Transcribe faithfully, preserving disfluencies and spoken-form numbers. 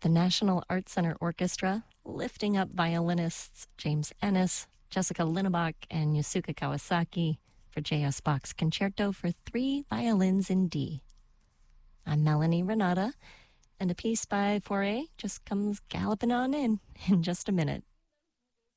the National Arts Center Orchestra, lifting up violinists James Ennis, Jessica Linnebach, and Yusuke Kawasaki for J S. Bach's Concerto for Three Violins in D. I'm Melanie Renata, and a piece by Fauré just comes galloping on in in just a minute.